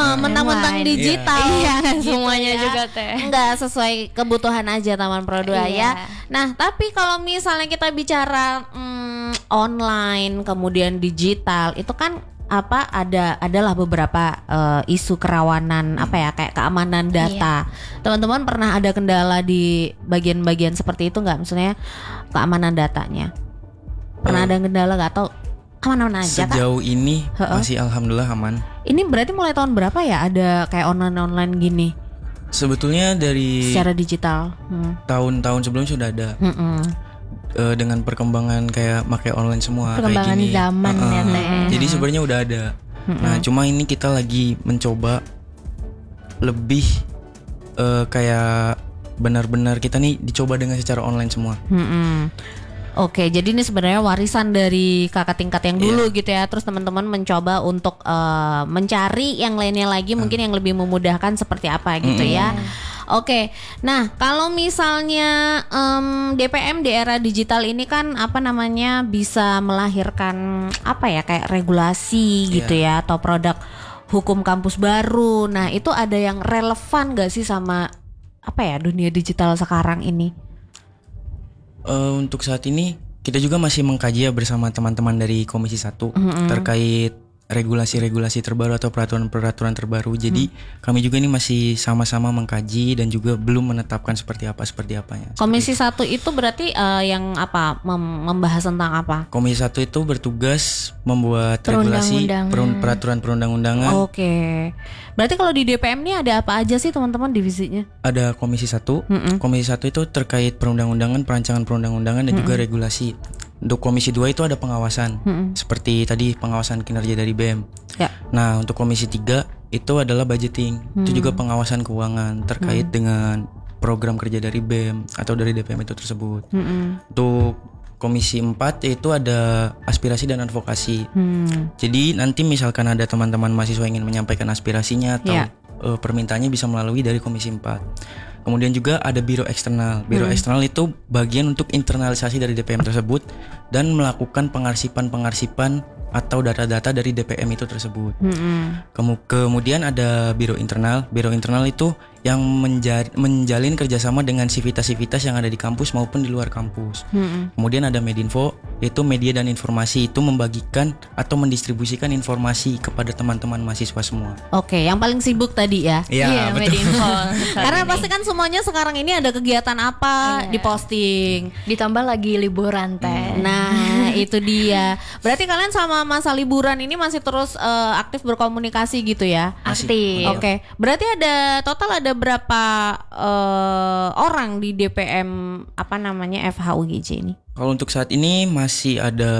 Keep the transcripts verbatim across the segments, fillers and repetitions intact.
uh, mentang-mentang Main. digital. Iya, gitu semuanya ya. juga teh. Enggak sesuai kebutuhan aja Taman Pro dua Iya. ya. Nah, tapi kalau misalnya kita bicara hmm, online kemudian digital, itu kan apa ada adalah beberapa uh, isu kerawanan apa ya kayak keamanan data. Teman-teman pernah ada kendala di bagian-bagian seperti itu nggak? Maksudnya keamanan datanya. Pernah uh, ada kendala nggak atau aman-aman aja? Sejauh kan? ini He-he. masih alhamdulillah aman. Ini berarti mulai tahun berapa ya ada kayak online-online gini? Sebetulnya dari Secara digital. Hmm. tahun-tahun sebelumnya sudah ada. Mm-mm. Uh, dengan perkembangan kayak pakai online semua Perkembangan kayak gini. zaman Uh-uh. ya teh. Jadi sebenarnya udah ada. Mm-mm. Nah, cuma ini kita lagi mencoba lebih uh, kayak benar-benar kita nih dicoba dengan secara online semua. Mm-mm. Oke, jadi ini sebenarnya warisan dari kakak tingkat yang dulu Iya. gitu ya. Terus teman-teman mencoba untuk uh, mencari yang lainnya lagi, mungkin yang lebih memudahkan seperti apa gitu Mm-mm. ya. Oke, nah kalau misalnya um, D P M di era digital ini kan apa namanya bisa melahirkan apa ya kayak regulasi gitu ya atau produk hukum kampus baru. Nah itu ada yang relevan gak sih sama apa ya dunia digital sekarang ini? Uh, untuk saat ini kita juga masih mengkaji ya bersama teman-teman dari Komisi satu Mm-mm. terkait regulasi-regulasi terbaru atau peraturan-peraturan terbaru. Jadi hmm. kami juga ini masih sama-sama mengkaji dan juga belum menetapkan seperti apa seperti apanya. Komisi satu itu berarti uh, yang apa mem- membahas tentang apa? Komisi satu itu bertugas membuat regulasi per- peraturan perundang-undangan. Oke. Berarti kalau di D P M ini ada apa aja sih teman-teman divisinya? Ada Komisi satu. Mm-mm. Komisi satu itu terkait perundang-undangan, perancangan perundang-undangan dan Mm-mm. juga regulasi. Untuk Komisi dua itu ada pengawasan. Mm-mm. Seperti tadi pengawasan kinerja dari B E M. Ya. Nah, untuk Komisi tiga itu adalah budgeting. Hmm. Itu juga pengawasan keuangan terkait Hmm. dengan program kerja dari B E M atau dari D P M itu tersebut. Mm-mm. Untuk Komisi empat itu ada aspirasi dan advokasi. Hmm. Jadi nanti misalkan ada teman-teman mahasiswa ingin menyampaikan aspirasinya atau Ya. uh, permintaannya bisa melalui dari Komisi empat. Kemudian juga ada biro eksternal. Biro Hmm. eksternal itu bagian untuk internalisasi dari D P M tersebut dan melakukan pengarsipan-pengarsipan atau data-data dari D P M itu tersebut. Mm-mm. Kemu- kemudian ada biro internal. Biro internal itu yang menja- menjalin kerjasama dengan sivitas-sivitas yang ada di kampus maupun di luar kampus. Mm-mm. Kemudian ada Medinfo, yaitu media dan informasi, itu membagikan atau mendistribusikan informasi kepada teman-teman mahasiswa semua. Oke, yang paling sibuk tadi ya. Iya, Medinfo. Karena pasti kan semuanya sekarang ini ada kegiatan apa Iya. diposting. Ditambah lagi liburan teh. Nah, itu dia. Berarti kalian sama masa liburan ini masih terus uh, aktif berkomunikasi gitu ya? Aktif. Oke, berarti ada total ada berapa uh, orang di D P M apa namanya F H U G J ini? Kalau untuk saat ini masih ada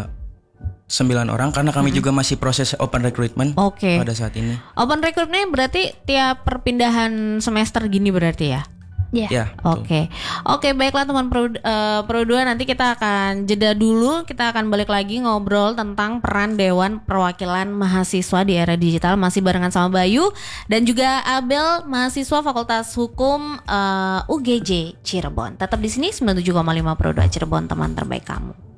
sembilan orang karena kami juga masih proses open recruitment Oke. pada saat ini. Open recruitment berarti tiap perpindahan semester gini berarti ya? Iya. Ya, betul. Oke, oke baiklah teman Pro, uh, Pro dua, nanti kita akan jeda dulu, kita akan balik lagi ngobrol tentang peran Dewan Perwakilan Mahasiswa di era digital, masih barengan sama Bayu dan juga Abel, mahasiswa Fakultas Hukum uh, U G J Cirebon. Tetap di sini sembilan puluh tujuh koma lima Pro dua Cirebon, teman terbaik kamu.